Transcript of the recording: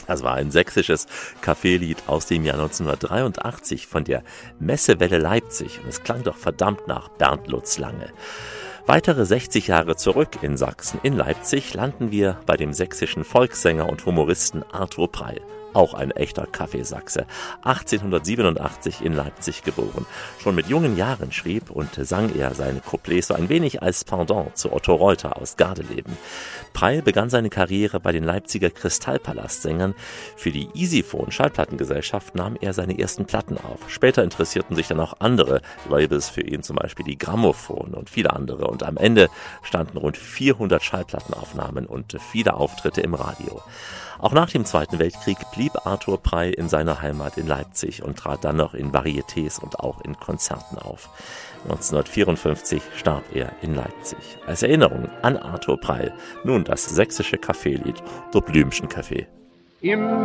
Das war ein sächsisches Kaffeelied aus dem Jahr 1983 von der Messewelle Leipzig. Und es klang doch verdammt nach Bernd Lutz Lange. Weitere 60 Jahre zurück in Sachsen, in Leipzig, landen wir bei dem sächsischen Volkssänger und Humoristen Arthur Prey. Auch ein echter Kaffeesachse. 1887 in Leipzig geboren. Schon mit jungen Jahren schrieb und sang er seine Couplets so ein wenig als Pendant zu Otto Reuter aus Gardeleben. Prey begann seine Karriere bei den Leipziger Kristallpalastsängern. Für die Easyphone Schallplattengesellschaft nahm er seine ersten Platten auf. Später interessierten sich dann auch andere Labels für ihn, zum Beispiel die Grammophon und viele andere. Und am Ende standen rund 400 Schallplattenaufnahmen und viele Auftritte im Radio. Auch nach dem Zweiten Weltkrieg blieb Arthur Prey in seiner Heimat in Leipzig und trat dann noch in Varietés und auch in Konzerten auf. 1954 starb er in Leipzig. Als Erinnerung an Arthur Prey nun das sächsische Kaffeelied Der Blümchen Kaffee.